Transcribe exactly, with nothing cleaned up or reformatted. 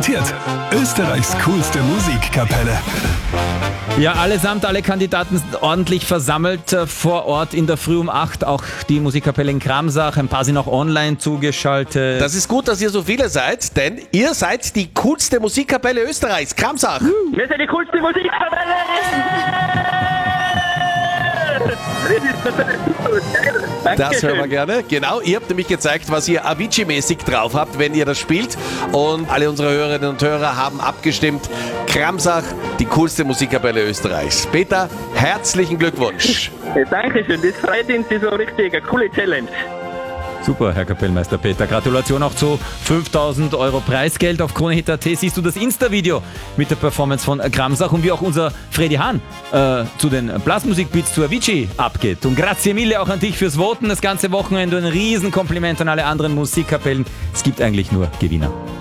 präsentiert Österreichs coolste Musikkapelle. Ja, allesamt, alle Kandidaten sind ordentlich versammelt äh, vor Ort in der Früh um acht. Auch die Musikkapelle in Kramsach, ein paar sind auch online zugeschaltet. Das ist gut, dass ihr so viele seid, denn ihr seid die coolste Musikkapelle Österreichs. Kramsach. Wir sind die coolste Musikkapelle! Das hören wir gerne. Genau, ihr habt nämlich gezeigt, was ihr Avicii-mäßig drauf habt, wenn ihr das spielt. Und alle unsere Hörerinnen und Hörer haben abgestimmt. Kramsach, die coolste Musikkapelle Österreichs. Peter, herzlichen Glückwunsch. Ja, Dankeschön, das freut uns, das war richtig eine coole Challenge. Super, Herr Kapellmeister Peter. Gratulation auch zu fünftausend Euro Preisgeld. Auf Kronehit Punkt at siehst du das Insta-Video mit der Performance von Kramsach und wie auch unser Freddy Hahn äh, zu den Blasmusikbeats zu Avicii abgeht. Und grazie mille auch an dich fürs Voten das ganze Wochenende. Ein Riesenkompliment an alle anderen Musikkapellen. Es gibt eigentlich nur Gewinner.